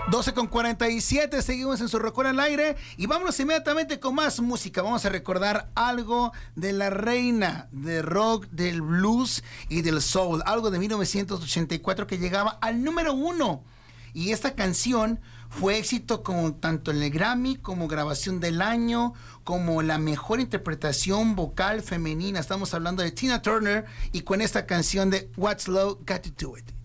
12:47, seguimos en su Recuerda al Aire y vámonos inmediatamente con más música. Vamos a recordar algo de la reina del rock, del blues y del soul, algo de 1984 que llegaba al número 1. Y esta canción fue éxito como tanto en el Grammy como grabación del año, como la mejor interpretación vocal femenina. Estamos hablando de Tina Turner y con esta canción de What's Love Got to Do It.